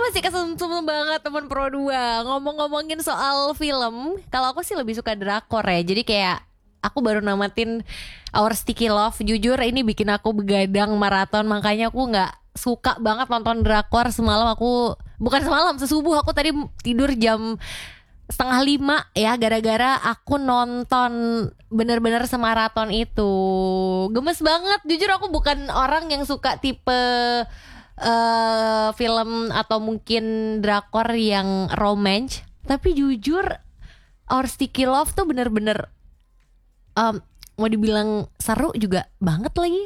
masih kesem-sem banget teman Pro 2. Ngomong-ngomongin soal film, kalau aku sih lebih suka drakor ya. Jadi kayak aku baru namatin Our Sticky Love. Jujur ini bikin aku begadang maraton, makanya aku nggak suka banget nonton drakor. Semalam aku, bukan semalam, sesubuh aku tadi tidur jam 4:30 ya, gara-gara aku nonton bener-bener semaraton itu. Gemes banget. Jujur aku bukan orang yang suka tipe film atau mungkin drakor yang romance, tapi jujur Our Sticky Love tuh bener-bener mau dibilang seru juga banget lagi.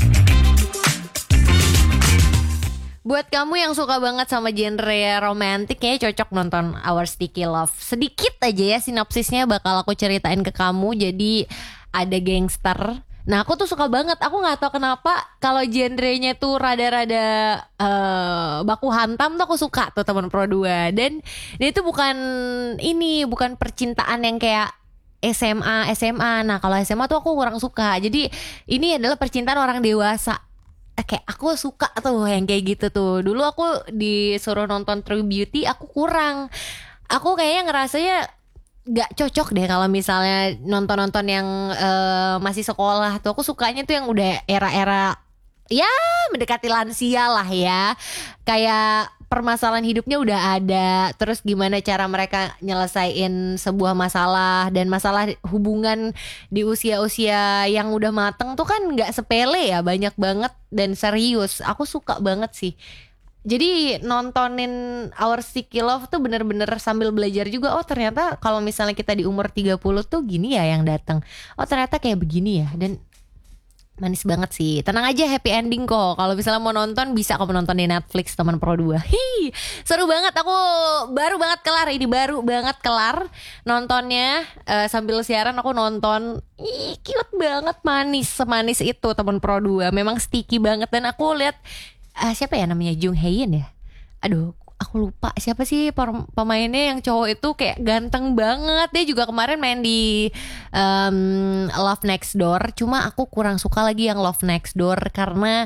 Buat kamu yang suka banget sama genre romantik, kayaknya cocok nonton Our Sticky Love. Sedikit aja ya sinopsisnya bakal aku ceritain ke kamu. Jadi ada gangster. Nah aku tuh suka banget. Aku gak tahu kenapa kalau genrenya tuh rada-rada baku hantam tuh aku suka tuh teman Pro 2. Dan dia tuh bukan percintaan yang kayak SMA. Nah kalau SMA tuh aku kurang suka. Jadi ini adalah percintaan orang dewasa. Kayak aku suka tuh yang kayak gitu tuh. Dulu aku disuruh nonton True Beauty, aku kurang. Aku kayaknya ngerasanya gak cocok deh kalau misalnya nonton-nonton yang masih sekolah tuh. Aku sukanya tuh yang udah era-era ya mendekati lansia lah ya. Kayak permasalahan hidupnya udah ada, terus gimana cara mereka nyelesain sebuah masalah, dan masalah hubungan di usia-usia yang udah mateng tuh kan gak sepele ya, banyak banget dan serius. Aku suka banget sih. Jadi nontonin Our Sticky Love tuh bener-bener sambil belajar juga. Oh ternyata kalau misalnya kita di umur 30 tuh gini ya yang datang. Oh ternyata kayak begini ya. Dan manis banget sih. Tenang aja, happy ending kok. Kalau misalnya mau nonton bisa kamu nonton di Netflix teman Pro 2. Hi, seru banget. Aku baru banget kelar nontonnya. Sambil siaran aku nonton. Ih, cute banget, manis, semanis itu teman Pro 2. Memang sticky banget. Dan aku lihat siapa ya namanya, Jung Hae In ya. Aduh, aku lupa siapa sih pemainnya yang cowok itu, kayak ganteng banget. Dia juga kemarin main di Love Next Door. Cuma aku kurang suka lagi yang Love Next Door karena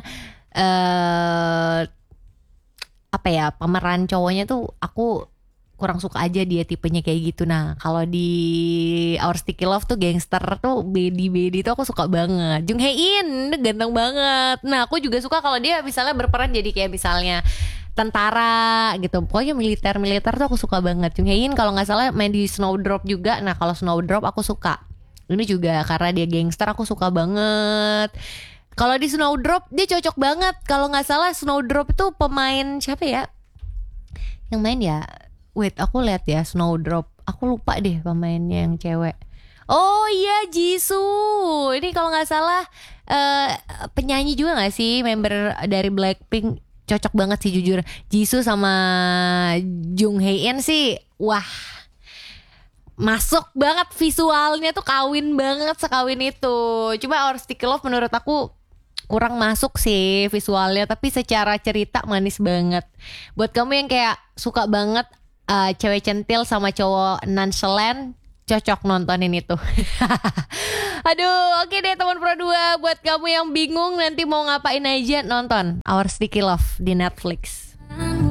apa ya, pemeran cowoknya tuh aku kurang suka aja, dia tipenya kayak gitu. Nah kalau di Our Sticky Love tuh gangster tuh, Bedi tuh aku suka banget. Jung Hae In ganteng banget. Nah aku juga suka kalau dia misalnya berperan jadi kayak misalnya tentara gitu, pokoknya militer tuh aku suka banget. Jung Hae In kalau nggak salah main di Snowdrop juga. Nah kalau Snowdrop aku suka. Ini juga karena dia gangster, aku suka banget. Kalau di Snowdrop dia cocok banget. Kalau nggak salah Snowdrop itu pemain siapa ya yang main ya? Wait, aku lihat ya Snowdrop. Aku lupa deh pemainnya yang cewek. Oh iya, Jisoo. Ini kalau nggak salah penyanyi juga nggak sih, member dari Blackpink. Cocok banget sih jujur. Jisoo sama Jung Hae In sih, wah, masuk banget visualnya tuh, kawin banget sekawin itu. Cuma Our Sticky Love menurut aku kurang masuk sih visualnya, tapi secara cerita manis banget. Buat kamu yang kayak suka banget cewek centil sama cowok nonchalant, cocok nontonin itu. Aduh, oke deh teman Pro 2. Buat kamu yang bingung nanti mau ngapain aja, nonton Our Sticky Love di Netflix.